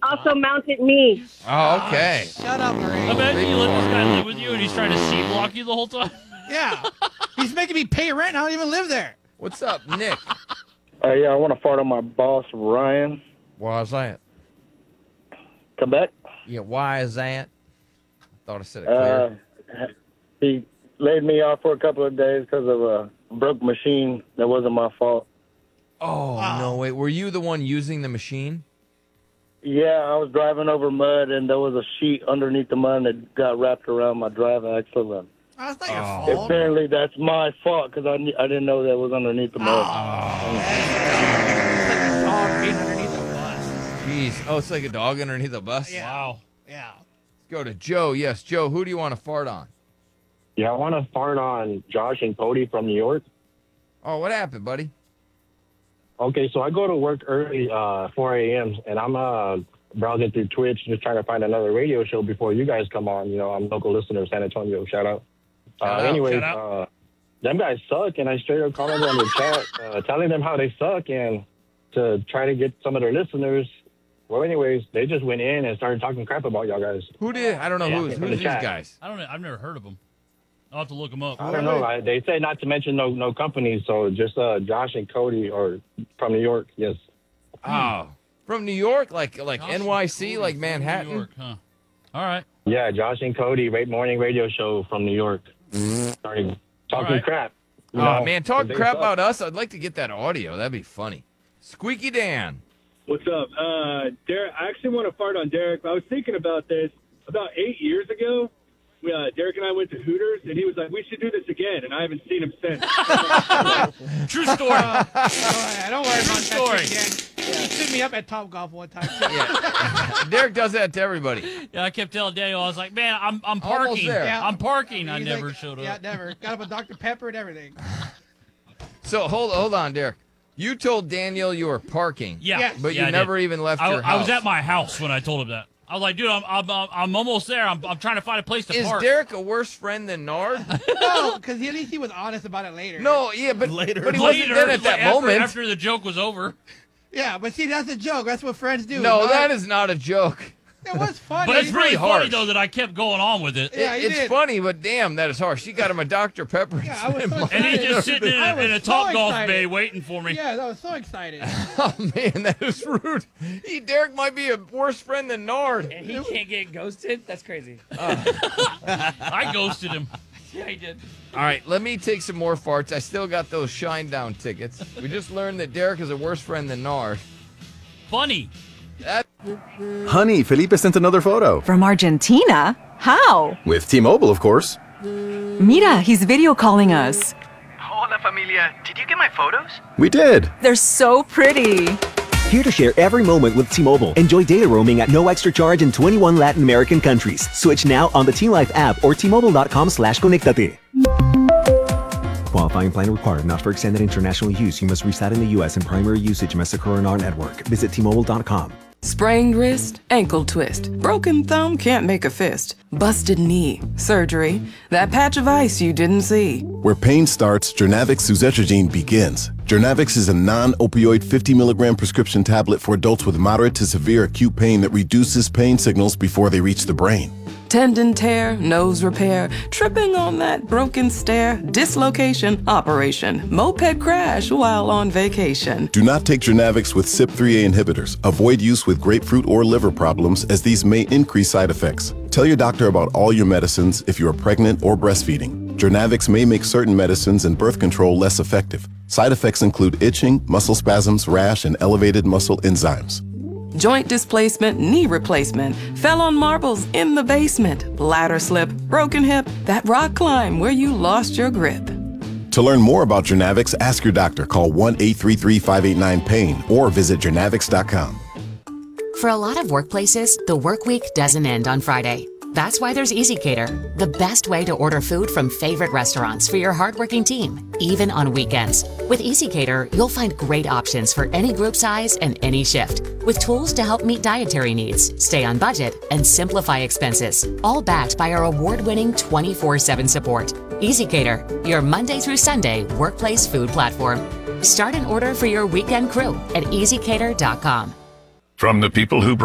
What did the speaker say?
also mounted me. Oh, okay. Shut up, Marie. Imagine you let this guy live with you and he's trying to C-block you the whole time. Yeah. He's making me pay rent and I don't even live there. What's up, Nick? Yeah, I want to fart on my boss, Ryan. Why is that? Quebec. Yeah, why is that? I thought I said it clear. He laid me off for a couple of days because of a broke machine. That wasn't my fault. Oh, no, wait. Were you the one using the machine? Yeah, I was driving over mud, and there was a sheet underneath the mud that got wrapped around my driving axle. Oh, that's not your fault. Apparently, that's my fault because I didn't know that was underneath the mud. Jeez. Oh, it's like a dog underneath a bus? Yeah. Wow. Yeah. Let's go to Joe. Yes, Joe, who do you want to fart on? Yeah, I want to fart on Josh and Cody from New York. Oh, what happened, buddy? Okay, so I go to work early, 4 a.m., and I'm browsing through Twitch, just trying to find another radio show before you guys come on. You know, I'm a local listener of San Antonio. Shout out. Anyways, them guys suck, and I straight up commented on the chat telling them how they suck and to try to get some of their listeners. Well, anyways, they just went in and started talking crap about y'all guys. Who did? I don't know. Who's these chat. guys? I've never heard of them. I'll have to look them up. I don't know. They say not to mention no companies, so just Josh and Cody or from New York. Yes. Oh, from New York, like Josh NYC, like Manhattan. New York, huh? All right. Yeah, Josh and Cody, morning radio show from New York. Started talking crap. You know, Man, talking crap about us. I'd like to get that audio. That'd be funny. Squeaky Dan. What's up? Derek, I actually want to fart on Derek. I was thinking about this about 8 years ago. Derek and I went to Hooters, and he was like, we should do this again, and I haven't seen him since. True story. Don't worry about that shit again. He stood me up at Topgolf one time. Yeah. Derek does that to everybody. Yeah, I kept telling Daniel, I was like, man, I'm Almost parking. there. Yeah. I'm parking. I He's never like, showed up. Yeah, never. Got up a Dr. Pepper and everything. So hold on, Derek. You told Daniel you were parking. Yeah. Yes. But Yeah, you I never did. even left your house. I was at my house when I told him that. I was like, dude, I'm almost there. I'm trying to find a place to Is park. Derek a worse friend than Nard? No, because at least he was honest about it later. No, yeah, but Later. But he wasn't then at that moment. After the joke was over. Yeah, but see, that's a joke. That's what friends do. No, that is not a joke. It was funny. But it's pretty really funny, harsh. though, that I kept going on with it. Yeah, you It's did. funny, but damn, that is harsh. She got him a Dr. Pepper. Yeah, I was so And he's just sitting I in a was so Top Golf excited. bay waiting for me. Yeah, I was so excited. Oh, man, that is rude. Derek might be a worse friend than Nard. And he can't get ghosted? That's crazy. I ghosted him. Yeah, he did. All right, let me take some more farts. I still got those Shinedown tickets. We just learned that Derek is a worse friend than Nard. Funny. Honey, Felipe sent another photo. From Argentina? How? With T-Mobile, of course. Mira, he's video calling us. Hola, familia. Did you get my photos? We did. They're so pretty. Here to share every moment with T-Mobile. Enjoy data roaming at no extra charge in 21 Latin American countries. Switch now on the T-Life app or T-Mobile.com/conectate. Qualifying plan required. Not for extended international use. You must reside in the U.S. and primary usage must occur in our network. Visit T-Mobile.com. Sprained wrist, ankle twist, broken thumb, can't make a fist, busted knee, surgery, that patch of ice you didn't see. Where pain starts, Jernavix suzetrigine begins. Jernavix is a non-opioid 50 milligram prescription tablet for adults with moderate to severe acute pain that reduces pain signals before they reach the brain. Tendon tear, nose repair, tripping on that broken stair, dislocation, operation, moped crash while on vacation. Do not take Jernavix with CYP3A inhibitors. Avoid use with grapefruit or liver problems as these may increase side effects. Tell your doctor about all your medicines if you are pregnant or breastfeeding. Jernavix may make certain medicines and birth control less effective. Side effects include itching, muscle spasms, rash, and elevated muscle enzymes. Joint displacement, knee replacement, fell on marbles in the basement, bladder slip, broken hip, that rock climb where you lost your grip. To learn more about Jernavix, ask your doctor. Call 1-833-589-PAIN or visit jernavix.com. For a lot of workplaces, the work week doesn't end on Friday. That's why there's EasyCater, the best way to order food from favorite restaurants for your hardworking team, even on weekends. With EasyCater, you'll find great options for any group size and any shift, with tools to help meet dietary needs, stay on budget, and simplify expenses, all backed by our award-winning 24/7 support. EasyCater, your Monday through Sunday workplace food platform. Start an order for your weekend crew at easycater.com. From the people who